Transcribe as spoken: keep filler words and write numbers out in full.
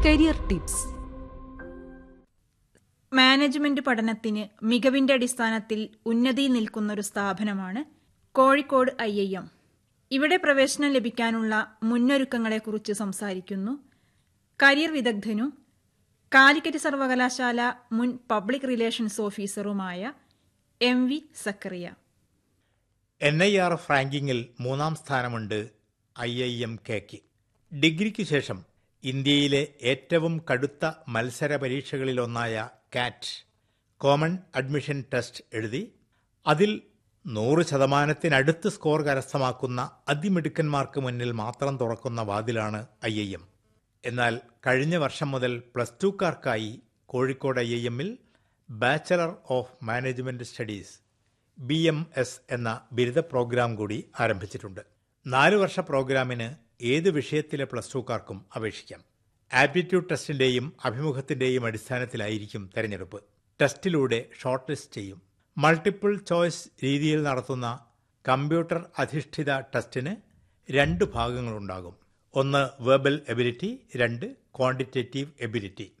Career tips. Management പഠനത്തിന് മികവിന്റെ അടിസ്ഥാനത്തിൽ ഉന്നതിയിൽ നിൽക്കുന്നൊരു സ്ഥാപനമാണ് കോഴിക്കോട് ഐ ഐ എം. ഇവിടെ പ്രവേശനം ലഭിക്കാനുള്ള മുന്നൊരുക്കങ്ങളെക്കുറിച്ച് സംസാരിക്കുന്നു കരിയർ വിദഗ്ധനും കാലിക്കറ്റ് സർവകലാശാല മുൻ public relations ഓഫീസറുമായ M V Zacharia. N I R F റാങ്കിങ്ങിൽ മൂന്നാം സ്ഥാനമുണ്ട് ഐ ഐ എം കെക്ക്. ഡിഗ്രിക്ക് ശേഷം ഇന്ത്യയിലെ ഏറ്റവും കടുത്ത മത്സര പരീക്ഷകളിലൊന്നായ കാറ്റ് കോമൺ അഡ്മിഷൻ ടെസ്റ്റ് എഴുതി അതിൽ നൂറ് ശതമാനത്തിനടുത്ത് സ്കോർ കരസ്ഥമാക്കുന്ന അതിമിടുക്കന്മാർക്ക് മുന്നിൽ മാത്രം തുറക്കുന്ന വാതിലാണ് ഐ ഐ എം. എന്നാൽ കഴിഞ്ഞ വർഷം മുതൽ പ്ലസ് ടുക്കാർക്കായി കോഴിക്കോട് ഐ ഐ എമ്മിൽ bachelor of management studies B M S എന്ന ബിരുദ പ്രോഗ്രാം കൂടി ആരംഭിച്ചിട്ടുണ്ട്. നാലു വർഷ പ്രോഗ്രാമിന് ഏത് വിഷയത്തിലെ പ്ലസ് ടുക്കാർക്കും അപേക്ഷിക്കാം. ആപ്റ്റിറ്റ്യൂഡ് ടെസ്റ്റിന്റെയും അഭിമുഖത്തിന്റെയും അടിസ്ഥാനത്തിലായിരിക്കും തെരഞ്ഞെടുപ്പ്. ടെസ്റ്റിലൂടെ ഷോർട്ട് ലിസ്റ്റ് ചെയ്യും. മൾട്ടിപ്പിൾ ചോയ്സ് രീതിയിൽ നടത്തുന്ന കമ്പ്യൂട്ടർ അധിഷ്ഠിത ടെസ്റ്റിന് രണ്ട് ഭാഗങ്ങളുണ്ടാകും. ഒന്ന് വെർബൽ എബിലിറ്റി, രണ്ട് ക്വാണ്ടിറ്റേറ്റീവ് എബിലിറ്റി.